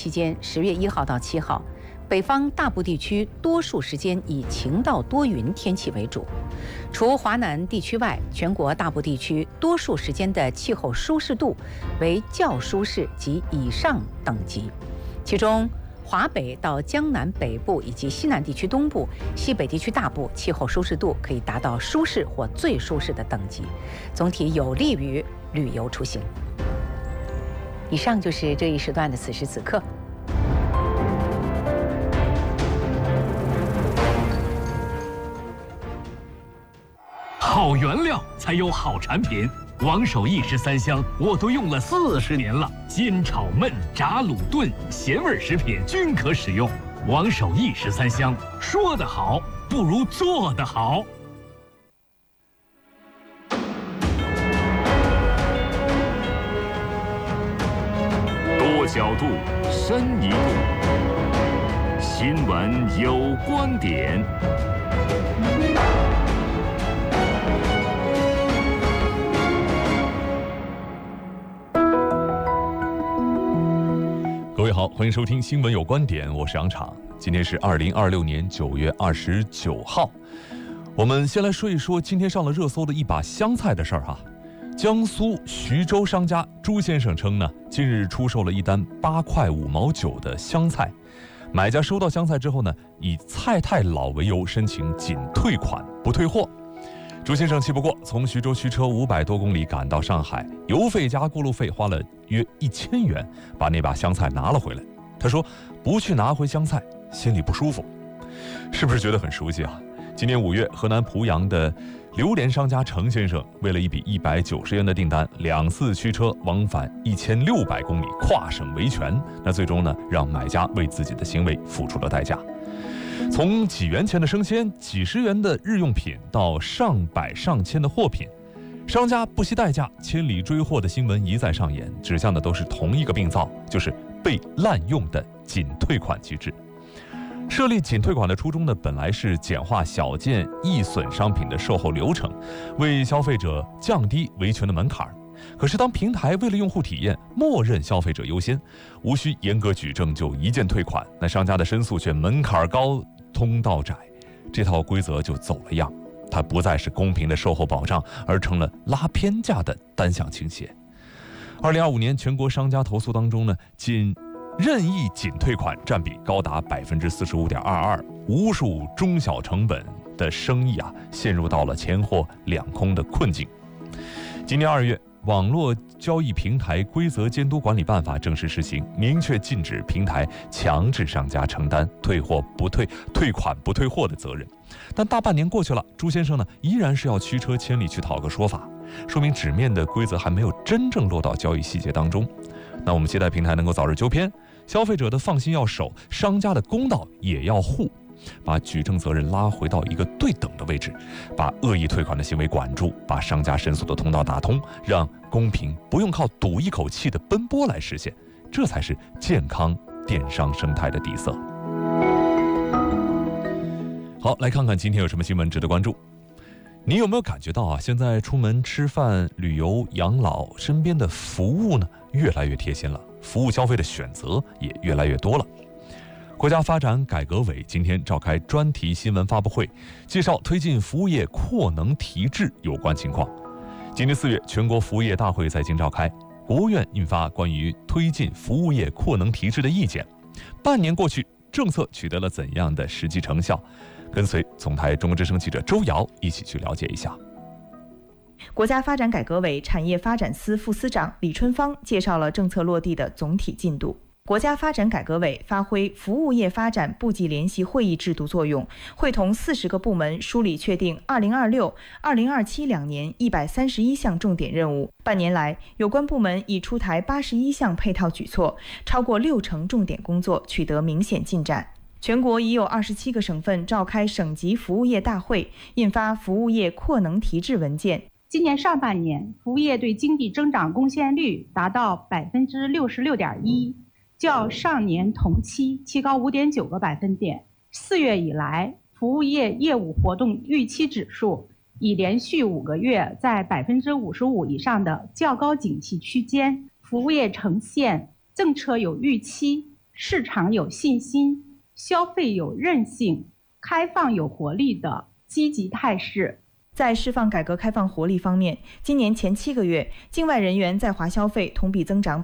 期间10月1号到7号，北方大部地区多数时间以晴到多云天气为主，除华南地区外，全国大部地区多数时间的气候舒适度为较舒适及以上等级，其中华北到江南北部以及西南地区东部、西北地区大部气候舒适度可以达到舒适或最舒适的等级，总体有利于旅游出行。以上就是这一时段的此时此刻。 好原料才有好产品。王守义13香我都用了40年了，煎炒焖炸卤炖咸味食品均可使用。王守义13香，说得好不如做得好。多角度，深一步。新闻有观点。各位好，欢迎收听新闻有观点，我是杨昶。今天是2026年9月29号，我们先来说一说今天上了热搜的一把香菜的事儿哈。江苏徐州商家朱先生称呢，近日出售了一单8块5毛9的香菜，买家收到香菜之后呢，以菜太老为由申请仅退款不退货。朱先生气不过，从徐州驱车500多公里赶到上海，油费加过路费花了约1000元，把那把香菜拿了回来。他说不去拿回香菜，心里不舒服。是不是觉得很熟悉啊？今年5月，河南濮阳的榴莲商家程先生为了一笔190元的订单，2次驱车往返1600公里，跨省维权。那最终呢，让买家为自己的行为付出了代价。从几元钱的生鲜、几十元的日用品到上百上千的货品，商家不惜代价千里追货的新闻一再上演，指向的都是同一个病灶，就是被滥用的仅退款机制。设立仅退款的初衷呢，本来是简化小件易损商品的售后流程，为消费者降低维权的门槛。可是当平台为了用户体验，默认消费者优先，无需严格举证就一键退款，那商家的申诉却门槛高通道窄，这套规则就走了样，它不再是公平的售后保障，而成了拉偏价的单向倾斜。2025年全国商家投诉当中呢，任意仅退款占比高达45.22%，无数中小成本的生意陷入到了钱货两空的困境。今年2月，网络交易平台规则监督管理办法正式实行，明确禁止平台强制商家承担退货不退、退款不退货的责任。但大半年过去了，朱先生呢依然是要驱车千里去讨个说法，说明纸面的规则还没有真正落到交易细节当中。那我们期待平台能够早日纠偏，消费者的放心要守，商家的公道也要护，把举证责任拉回到一个对等的位置，把恶意退款的行为管住，把商家申诉的通道打通，让公平不用靠赌一口气的奔波来实现，这才是健康电商生态的底色。好，来看看今天有什么新闻值得关注。你有没有感觉到现在出门吃饭、旅游、养老，身边的服务呢越来越贴心了，服务消费的选择也越来越多了。国家发展改革委今天召开专题新闻发布会，介绍推进服务业扩能提质有关情况。今年4月，全国服务业大会在京召开，国务院印发关于推进服务业扩能提质的意见。半年过去，政策取得了怎样的实际成效？跟随总台中国之声记者周瑶一起去了解一下。 国家发展改革委产业发展司副司长李春芳介绍了政策落地的总体进度。国家发展改革委发挥服务业发展部际联席会议制度作用，会同40个部门梳理确定2026、2027两年131项重点任务。半年来，有关部门已出台81项配套举措，超过60%重点工作取得明显进展。全国已有27个省份召开省级服务业大会，印发服务业扩能提质文件。 今年上半年，服务业对经济增长贡献率达到66.1%，较上年同期提高5.9个百分点。4月以来，服务业业务活动预期指数已连续5个月在55%以上的较高景气区间，服务业呈现政策有预期、 市场有信心、消费有韧性、开放有活力的积极态势。 在释放改革开放活力方面，今年前7个月，境外人员在华消费同比增长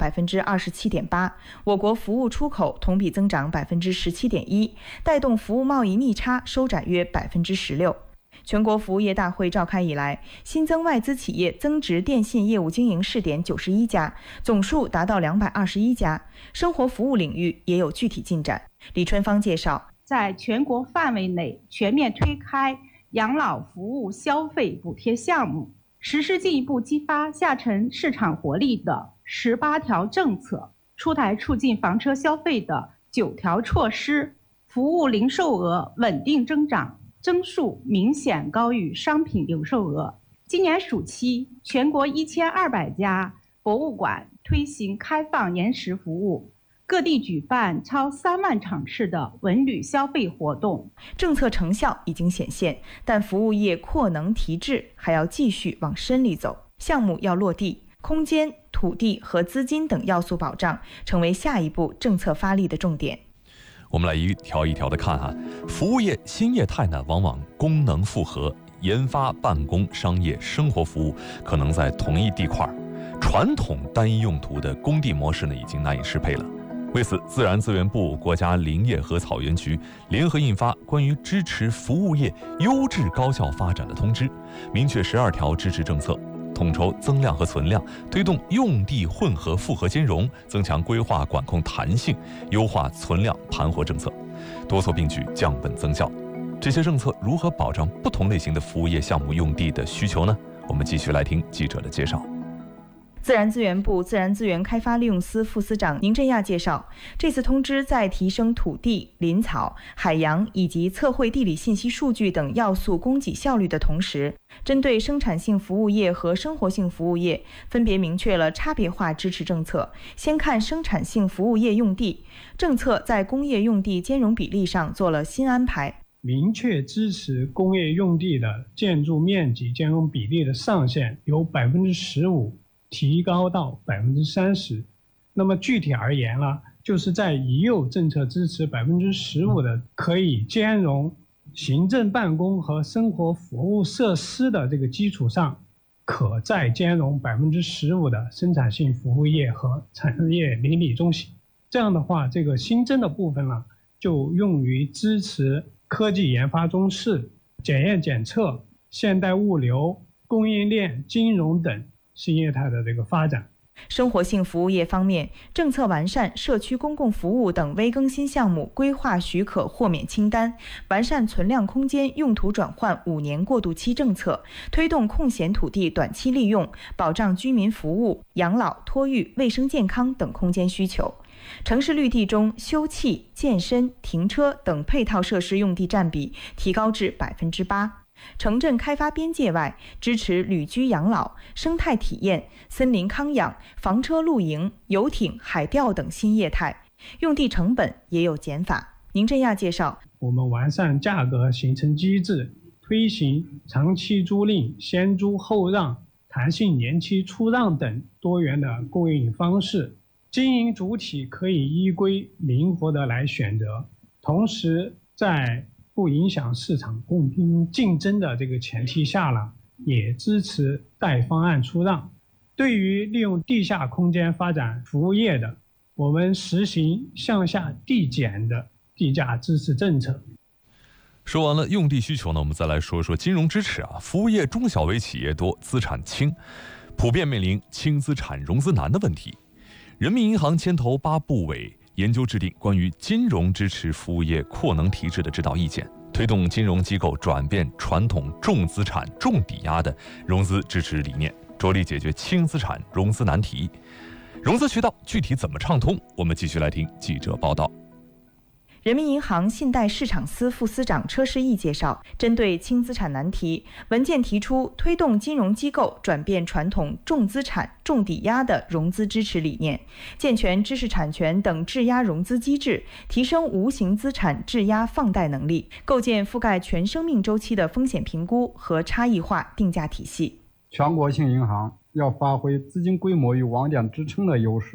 27.8%，我国服务出口同比增长17.1%，带动服务贸易逆差收窄约16%。全国服务业大会召开以来，新增外资企业增值电信业务经营试点91家，总数达到221家。生活服务领域也有具体进展。李春芳介绍， 在全国范围内全面推开养老服务消费补贴项目，实施进一步激发下沉市场活力的18条政策，出台促进房车消费的9条措施，服务零售额稳定增长，增速明显高于商品零售额。今年暑期，全国1200家博物馆推行开放延时服务，各地举办超3万场次的文旅消费活动。 政策成效已经显现，但服务业扩能提质还要继续往深里走，项目要落地，空间、土地和资金等要素保障成为下一步政策发力的重点。 我们来一条一条的看哈，服务业新业态呢，往往功能复合，研发、办公、商业、生活服务可能在同一地块，传统单一用途的工地模式呢，已经难以适配了。为此，自然资源部、国家林业和草原局联合印发关于支持服务业优质高效发展的通知，明确12条支持政策，统筹增量和存量，推动用地混合复合兼容，增强规划管控弹性，优化存量盘活政策，多措并举，降本增效。这些政策如何保障不同类型的服务业项目用地的需求呢？我们继续来听记者的介绍。 自然资源部自然资源开发利用司副司长宁振亚介绍，这次通知在提升土地、林草、海洋以及测绘地理信息数据等要素供给效率的同时，针对生产性服务业和生活性服务业，分别明确了差别化支持政策。先看生产性服务业用地，政策在工业用地兼容比例上做了新安排， 明确支持工业用地的建筑面积兼容比例的上限由15%提高到30%。那么具体而言呢，就是在已有政策支持15%的可以兼容行政办公和生活服务设施的这个基础上，可再兼容15%的生产性服务业和产业邻里中心。这样的话，这个新增的部分呢，就用于支持科技研发中试、检验检测、现代物流、供应链、金融等新业态的这个发展。 生活性服务业方面，政策完善社区公共服务等微更新项目规划许可豁免清单，完善存量空间用途转换5年过渡期政策，推动空闲土地短期利用，保障居民服务、养老、托育、卫生健康等空间需求。城市绿地中休憩、健身、停车等配套设施用地占比提高至8%。城镇开发边界外，支持旅居养老、生态体验、森林康养、房车露营、游艇、海钓等新业态，用地成本也有减法。宁振亚介绍， 我们完善价格形成机制，推行长期租赁、先租后让、弹性年期出让等多元的供应方式，经营主体可以依规灵活地来选择，同时在不影响市场公平竞争的这个前提下呢，也支持带方案出让。对于利用地下空间发展服务业的，我们实行向下递减的地价支持政策。 说完了用地需求呢，我们再来说说金融支持啊。服务业中小微企业多，资产轻，普遍面临轻资产融资难的问题。人民银行牵头8部委研究制定关于金融支持服务业扩能提质的指导意见，推动金融机构转变传统重资产重抵押的融资支持理念，着力解决轻资产融资难题。融资渠道具体怎么畅通？我们继续来听记者报道。 人民银行信贷市场司副司长车世义介绍，针对轻资产难题，文件提出推动金融机构转变传统重资产重抵押的融资支持理念，健全知识产权等质押融资机制，提升无形资产质押放贷能力，构建覆盖全生命周期的风险评估和差异化定价体系。 全国性银行要发挥资金规模与网点支撑的优势，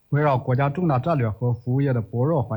围绕国家重大战略和服务业的薄弱环